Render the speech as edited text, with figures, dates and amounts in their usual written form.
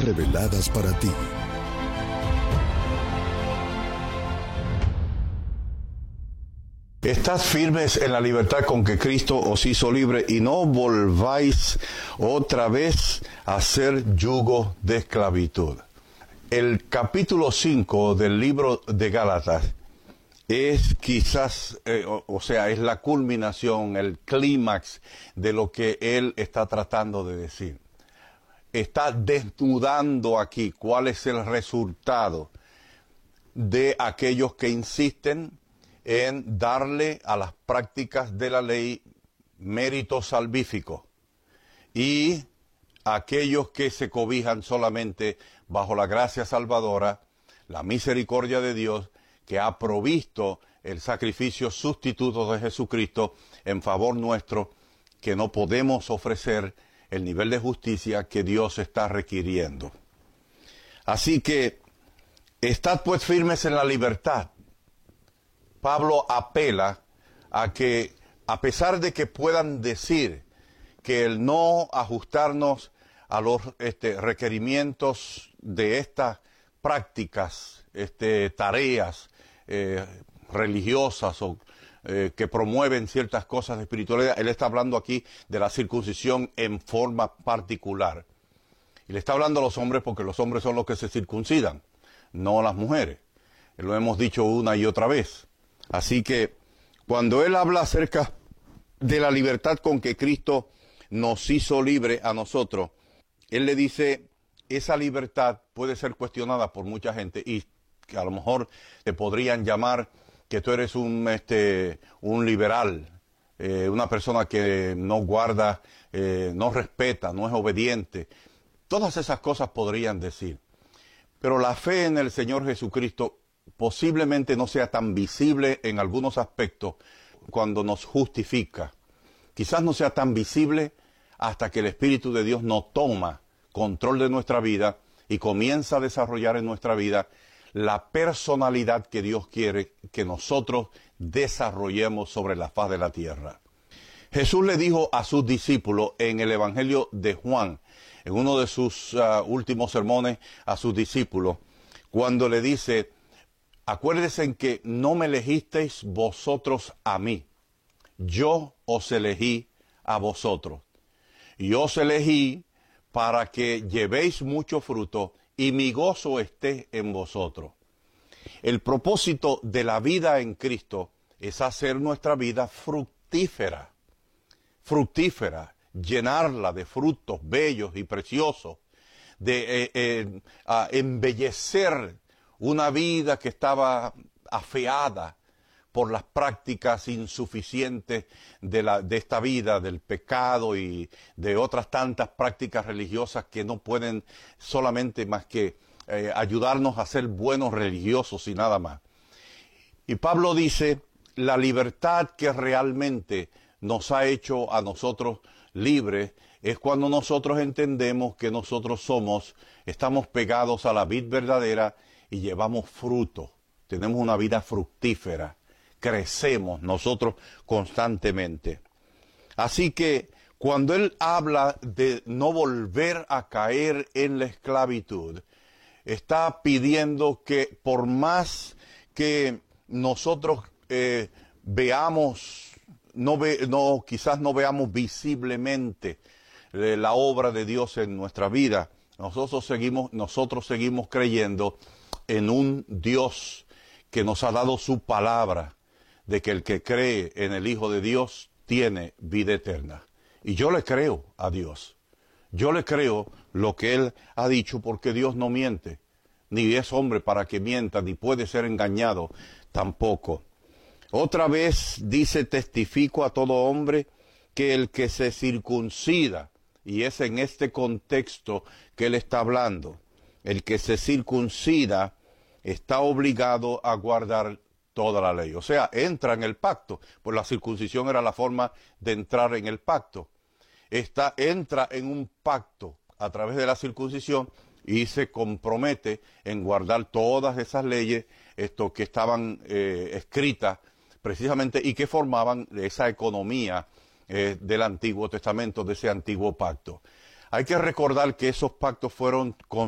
reveladas para ti. Estad firmes en la libertad con que Cristo os hizo libre, y no volváis otra vez a ser yugo de esclavitud. El capítulo 5 del libro de Gálatas es quizás, es la culminación, el clímax de lo que él está tratando de decir. Está desnudando aquí cuál es el resultado de aquellos que insisten en darle a las prácticas de la ley mérito salvífico, y aquellos que se cobijan solamente bajo la gracia salvadora, la misericordia de Dios, que ha provisto el sacrificio sustituto de Jesucristo en favor nuestro, que no podemos ofrecer el nivel de justicia que Dios está requiriendo. Así que, estad pues firmes en la libertad. Pablo apela a que, a pesar de que puedan decir que el no ajustarnos a los requerimientos de estas prácticas, tareas religiosas o que promueven ciertas cosas de espiritualidad, él está hablando aquí de la circuncisión en forma particular. Y le está hablando a los hombres porque los hombres son los que se circuncidan, no las mujeres. Lo hemos dicho una y otra vez. Así que cuando él habla acerca de la libertad con que Cristo nos hizo libre a nosotros, él le dice, esa libertad puede ser cuestionada por mucha gente, y que a lo mejor te podrían llamar que tú eres un liberal, una persona que no guarda, no respeta, no es obediente. Todas esas cosas podrían decir. Pero la fe en el Señor Jesucristo posiblemente no sea tan visible en algunos aspectos cuando nos justifica. Quizás no sea tan visible hasta que el Espíritu de Dios no toma control de nuestra vida y comienza a desarrollar en nuestra vida la personalidad que Dios quiere que nosotros desarrollemos sobre la faz de la tierra. Jesús le dijo a sus discípulos en el Evangelio de Juan, en uno de sus últimos sermones a sus discípulos, cuando le dice, acuérdense en que no me elegisteis vosotros a mí, yo os elegí a vosotros. Y os elegí para que llevéis mucho fruto y mi gozo esté en vosotros. El propósito de la vida en Cristo es hacer nuestra vida fructífera, llenarla de frutos bellos y preciosos, de embellecer una vida que estaba afeada por las prácticas insuficientes de esta vida, del pecado y de otras tantas prácticas religiosas que no pueden solamente más que ayudarnos a ser buenos religiosos y nada más. Y Pablo dice, la libertad que realmente nos ha hecho a nosotros libres es cuando nosotros entendemos que nosotros estamos pegados a la vid verdadera y llevamos fruto, tenemos una vida fructífera, crecemos nosotros constantemente. Así que cuando él habla de no volver a caer en la esclavitud, está pidiendo que por más que nosotros veamos, quizás no veamos visiblemente la obra de Dios en nuestra vida, nosotros seguimos creyendo en un Dios que nos ha dado su palabra, de que el que cree en el Hijo de Dios tiene vida eterna. Y yo le creo a Dios. Yo le creo lo que Él ha dicho, porque Dios no miente, ni es hombre para que mienta, ni puede ser engañado tampoco. Otra vez dice, testifico a todo hombre que el que se circuncida, y es en este contexto que Él está hablando, el que se circuncida está obligado a guardar toda la ley. O sea, entra en el pacto, pues la circuncisión era la forma de entrar en el pacto. Entra en un pacto a través de la circuncisión y se compromete en guardar todas esas leyes que estaban escritas precisamente y que formaban esa economía del Antiguo Testamento, de ese antiguo pacto. Hay que recordar que esos pactos fueron